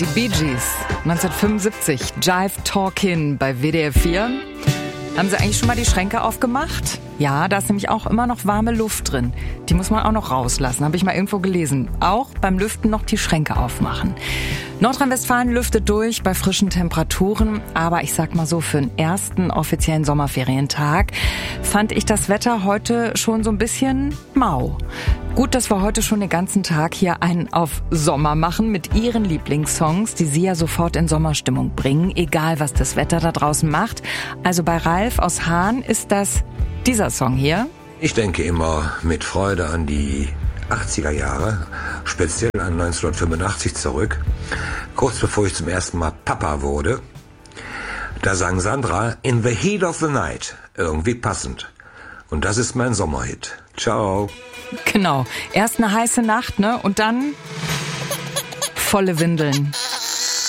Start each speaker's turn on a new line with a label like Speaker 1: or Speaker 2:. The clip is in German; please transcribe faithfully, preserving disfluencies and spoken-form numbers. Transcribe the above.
Speaker 1: Die Bee Gees, neunzehnhundertfünfundsiebzig, Jive Talkin' bei W D R vier. Haben Sie eigentlich schon mal die Schränke aufgemacht? Ja, da ist nämlich auch immer noch warme Luft drin. Die muss man auch noch rauslassen, habe ich mal irgendwo gelesen. Auch beim Lüften noch die Schränke aufmachen. Nordrhein-Westfalen lüftet durch bei frischen Temperaturen. Aber ich sag mal so, für den ersten offiziellen Sommerferientag fand ich das Wetter heute schon so ein bisschen mau. Gut, dass wir heute schon den ganzen Tag hier einen auf Sommer machen mit Ihren Lieblingssongs, die Sie ja sofort in Sommerstimmung bringen, egal was das Wetter da draußen macht. Also bei Ralf aus Hahn ist das dieser Song hier.
Speaker 2: Ich denke immer mit Freude an die achtziger Jahre, speziell an neunzehnhundertfünfundachtzig zurück, kurz bevor ich zum ersten Mal Papa wurde. Da sang Sandra In the Heat of the Night, irgendwie passend. Und das ist mein Sommerhit. Ciao.
Speaker 1: Genau, erst eine heiße Nacht, ne? Und dann volle Windeln.